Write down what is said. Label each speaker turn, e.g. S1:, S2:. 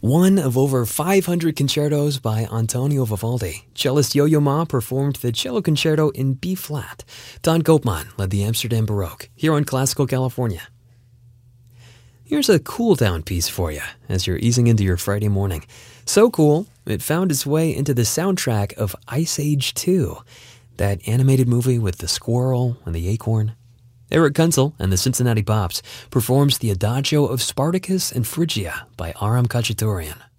S1: One of over 500 concertos by Antonio Vivaldi, cellist Yo-Yo Ma performed the cello concerto in B-flat. Don Koopman led the Amsterdam Baroque, here on Classical California. Here's a cool-down piece for you as you're easing into your Friday morning. So cool, it found its way into the soundtrack of Ice Age 2, that animated movie with the squirrel and the acorn. Eric Kunzel and the Cincinnati Pops performs the Adagio of Spartacus and Phrygia by Aram Khachaturian.